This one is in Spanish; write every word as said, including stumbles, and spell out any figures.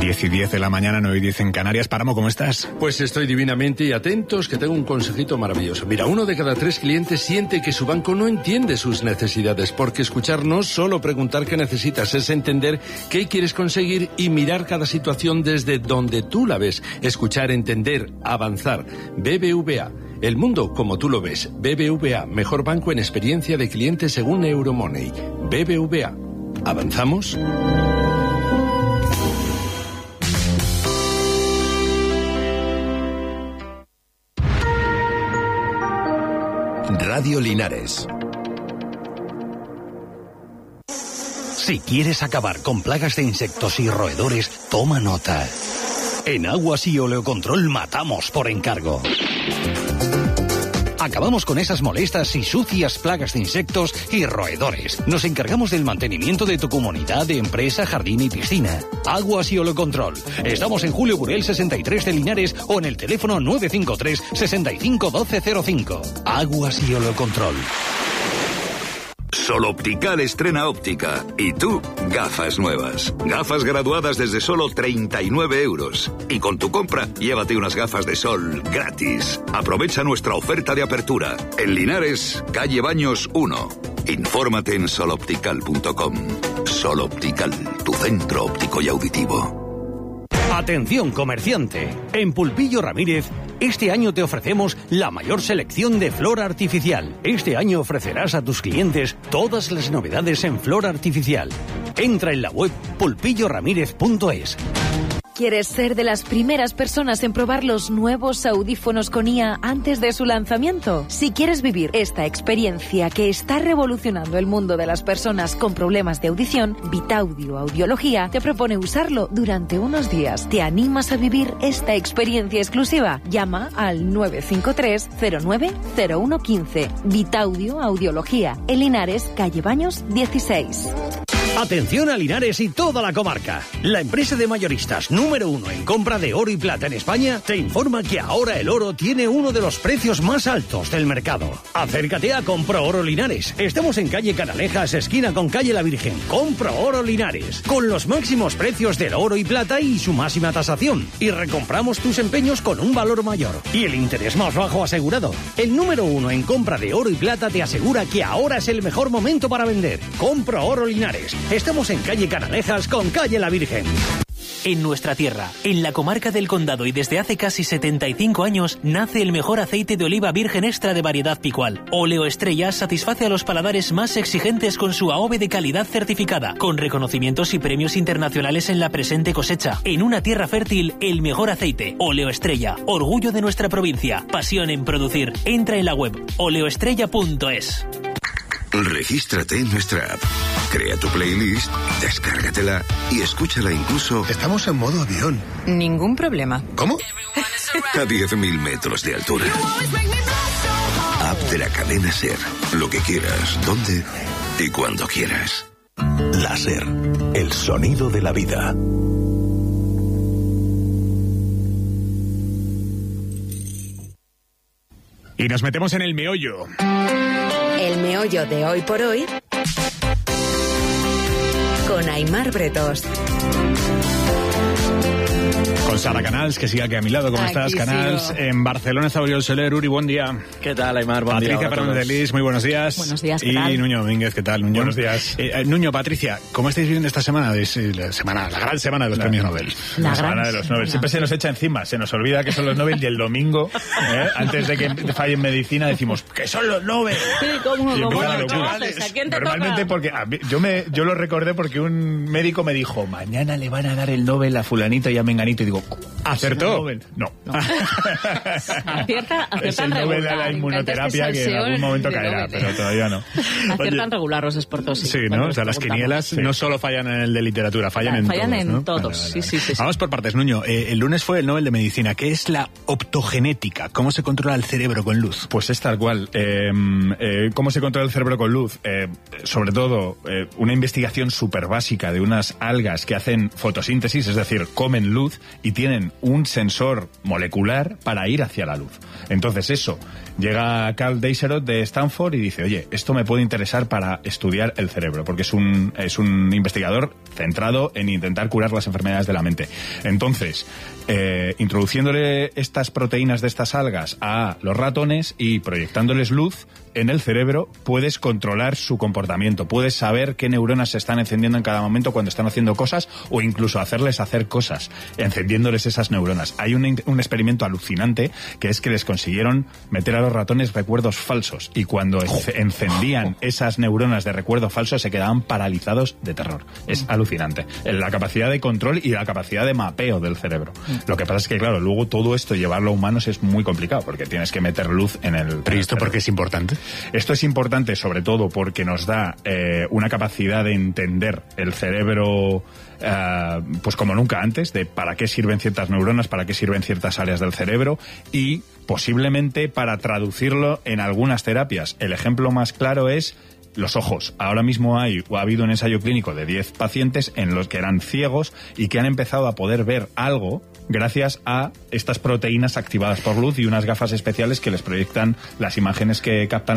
diez y diez de la mañana, nueve y diez en Canarias. Páramo, ¿cómo estás? Pues estoy divinamente y atentos, que tengo un consejito maravilloso. Mira, uno de cada tres clientes siente que su banco no entiende sus necesidades, porque escuchar no solo preguntar qué necesitas, es entender qué quieres conseguir y mirar cada situación desde donde tú la ves. Escuchar, entender, avanzar. B B V A. El mundo como tú lo ves. B B V A. Mejor banco en experiencia de cliente según Euromoney. B B V A. ¿Avanzamos? Radio Linares. Si quieres acabar con plagas de insectos y roedores, toma nota. En Aguas y Oleocontrol matamos por encargo. Acabamos con esas molestas y sucias plagas de insectos y roedores. Nos encargamos del mantenimiento de tu comunidad, de empresa, jardín y piscina. Aguas y Oleocontrol. Estamos en Julio Burel sesenta y tres de Linares o en el teléfono nueve cinco tres, sesenta y cinco, doce cero cinco. Aguas y Oleocontrol. Sol Optical estrena óptica. Y tú, gafas nuevas. Gafas graduadas desde solo treinta y nueve euros. Y con tu compra, llévate unas gafas de sol gratis. Aprovecha nuestra oferta de apertura. En Linares, calle Baños uno. Infórmate en sol optical punto com. Sol Optical, tu centro óptico y auditivo. Atención, comerciante. En Pulpillo Ramírez, este año te ofrecemos la mayor selección de flora artificial. Este año ofrecerás a tus clientes todas las novedades en flora artificial. Entra en la web pulpillo ramírez punto es. ¿Quieres ser de las primeras personas en probar los nuevos audífonos con I A antes de su lanzamiento? Si quieres vivir esta experiencia que está revolucionando el mundo de las personas con problemas de audición, Vitaudio Audiología te propone usarlo durante unos días. ¿Te animas a vivir esta experiencia exclusiva? Llama al nueve cinco tres, cero nueve, cero uno uno cinco. Vitaudio Audiología, en Linares, calle Baños dieciséis. Atención a Linares y toda la comarca. La empresa de mayoristas número uno en compra de oro y plata en España te informa que ahora el oro tiene uno de los precios más altos del mercado. Acércate a Compro Oro Linares. Estamos en calle Canalejas, esquina con calle La Virgen. Compro Oro Linares, con los máximos precios del oro y plata y su máxima tasación. Y recompramos tus empeños con un valor mayor y el interés más bajo asegurado. El número uno en compra de oro y plata te asegura que ahora es el mejor momento para vender. Compro Oro Linares. Estamos en calle Canalejas con calle La Virgen. En nuestra tierra, en la comarca del Condado y desde hace casi setenta y cinco años, nace el mejor aceite de oliva virgen extra de variedad Picual. Óleo Estrella satisface a los paladares más exigentes con su A O V E de calidad certificada, con reconocimientos y premios internacionales en la presente cosecha. En una tierra fértil, el mejor aceite. Óleo Estrella, orgullo de nuestra provincia, pasión en producir. Entra en la web oleoestrella punto es. Regístrate en nuestra app. Crea tu playlist, descárgatela y escúchala incluso... Estamos en modo avión. Ningún problema. ¿Cómo? A diez mil metros de altura. App de la cadena SER. Lo que quieras, dónde y cuando quieras. La SER, el sonido de la vida. Y nos metemos en el meollo. El meollo de hoy por hoy con Aimar Bretos. Con Sara Canals, que sigue aquí a mi lado. ¿Cómo Aquí estás, Canals? sigo. En Barcelona está Oriol Soler. Uri, buen día. ¿Qué tal, Aimar? Buen Patricia día. Patricia Fernández de Lis, muy buenos días. Buenos días, ¿qué y tal? Nuño Domínguez, ¿qué tal, Nuño? Buenos días. Eh, eh, Nuño, Patricia, ¿cómo estáis viviendo esta semana? Es, eh, la semana, la gran semana de los La- premios Nobel. La La gran semana de los Nobel. Siempre se nos echa encima, se nos olvida que son los Nobel y el domingo, ¿eh? antes de que falle en medicina, decimos que son los Nobel. Sí, ¿cómo, Y cómo empieza la lo locura. conoces? ¿A quién te Normalmente toca? porque a mí- yo me yo lo recordé porque un médico me dijo, mañana le van a dar el Nobel a fulanito y a menganito, y digo, ¿Acertó? ¿será Nobel? No. Acierta, Es aciertan el Nobel de la regular. inmunoterapia Me encanta que este en algún salseo momento de caerá, Nobel, pero ¿eh? todavía no. Aciertan Oye, regular los expertos. Sí, ¿no? cuando O sea, las preguntamos. quinielas Sí. no solo fallan en el de literatura, fallan en Fallan todos, en ¿no? todos, Vale, vale, sí, vale. sí, sí, sí. Vamos por partes, Nuño. Eh, el lunes fue el Nobel de Medicina. ¿Qué es la optogenética? ¿Cómo se controla el cerebro con luz? Pues es tal cual. Eh, eh, ¿Cómo se controla el cerebro con luz? Eh, sobre todo, eh, una investigación súper básica de unas algas que hacen fotosíntesis, es decir, comen luz y tienen un sensor molecular para ir hacia la luz. Entonces eso, llega Carl Deisserot de Stanford y dice, oye, esto me puede interesar para estudiar el cerebro, porque es un, es un investigador centrado en intentar curar las enfermedades de la mente. Entonces, eh, introduciéndole estas proteínas de estas algas a los ratones y proyectándoles luz en el cerebro, puedes controlar su comportamiento, puedes saber qué neuronas se están encendiendo en cada momento cuando están haciendo cosas, o incluso hacerles hacer cosas, encendiéndoles esas neuronas. Hay un, un experimento alucinante, que es que les consiguieron meter a los ratones recuerdos falsos, y cuando encendían esas neuronas de recuerdo falso se quedaban paralizados de terror. Es alucinante. La capacidad de control y la capacidad de mapeo del cerebro. Lo que pasa es que, claro, luego todo esto llevarlo a humanos es muy complicado, porque tienes que meter luz en el... ¿Pero esto por qué es importante? Esto es importante sobre todo porque nos da eh, una capacidad de entender el cerebro eh, pues como nunca antes, de para qué sirven ciertas neuronas, para qué sirven ciertas áreas del cerebro, y posiblemente para traducirlo en algunas terapias. El ejemplo más claro es los ojos. Ahora mismo hay, o ha habido un ensayo clínico de diez pacientes en los que eran ciegos y que han empezado a poder ver algo gracias a estas proteínas activadas por luz y unas gafas especiales que les proyectan las imágenes que captan